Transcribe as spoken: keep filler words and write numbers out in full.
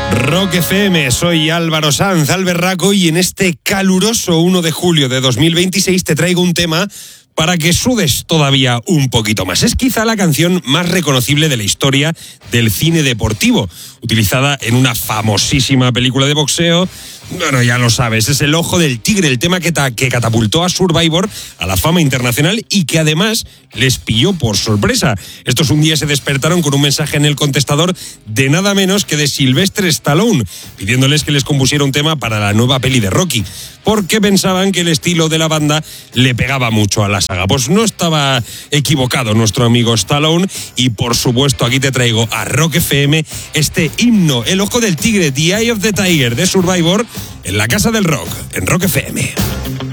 Rock F M, soy Álvaro Sanz, Alberraco, y en este caluroso uno de julio de dos mil veintiséis te traigo un tema para que sudes todavía un poquito más. Es quizá la canción más reconocible de la historia del cine deportivo, utilizada en una famosísima película de boxeo. Bueno, ya lo sabes, es El Ojo del Tigre, el tema que, ta- que catapultó a Survivor a la fama internacional y que además les pilló por sorpresa. Estos un día se despertaron con un mensaje en el contestador de nada menos que de Sylvester Stallone, pidiéndoles que les compusiera un tema para la nueva peli de Rocky, porque pensaban que el estilo de la banda le pegaba mucho a la saga. Pues no estaba equivocado nuestro amigo Stallone, y por supuesto aquí te traigo a Rock F M este himno, El Ojo del Tigre, The Eye of the Tiger de Survivor, en la Casa del Rock, en Rock F M.